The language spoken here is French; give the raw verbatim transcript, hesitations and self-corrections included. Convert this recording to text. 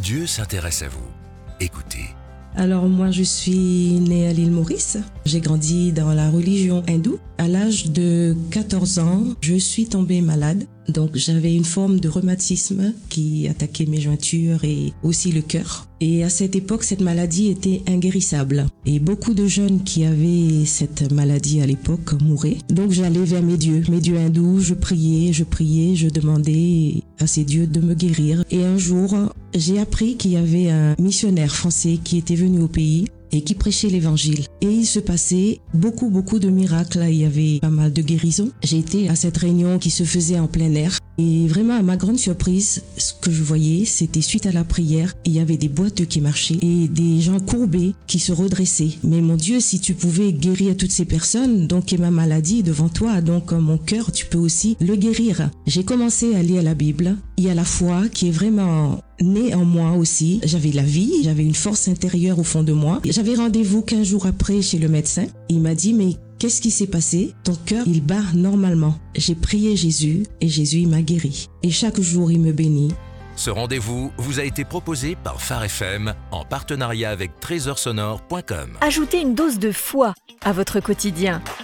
Dieu s'intéresse à vous. Écoutez. Alors moi je suis née à l'île Maurice, j'ai grandi dans la religion hindoue. À l'âge de quatorze ans, je suis tombée malade, donc j'avais une forme de rhumatisme qui attaquait mes jointures et aussi le cœur. Et à cette époque, cette maladie était inguérissable. Et beaucoup de jeunes qui avaient cette maladie à l'époque mouraient. Donc j'allais vers mes dieux, mes dieux hindous, je priais, je priais, je demandais à ces dieux de me guérir. Et un jour, j'ai appris qu'il y avait un missionnaire français qui était venu au pays et qui prêchait l'évangile. Et il se passait beaucoup, beaucoup de miracles. Il y avait pas mal de guérisons. J'ai été à cette réunion qui se faisait en plein air. Et vraiment, à ma grande surprise, ce que je voyais, c'était suite à la prière, il y avait des boiteux qui marchaient et des gens courbés qui se redressaient. Mais mon Dieu, si tu pouvais guérir toutes ces personnes, donc et ma maladie est devant toi, donc mon cœur, tu peux aussi le guérir. J'ai commencé à lire la Bible. Il y a la foi qui est vraiment née en moi aussi. J'avais la vie, j'avais une force intérieure au fond de moi. J'avais rendez-vous quinze jours après chez le médecin. Il m'a dit, mais qu'est-ce qui s'est passé? Ton cœur, il bat normalement. J'ai prié Jésus et Jésus il m'a guéri. Et chaque jour, il me bénit. Ce rendez-vous vous a été proposé par Phare F M en partenariat avec trésor sonore point com. Ajoutez une dose de foi à votre quotidien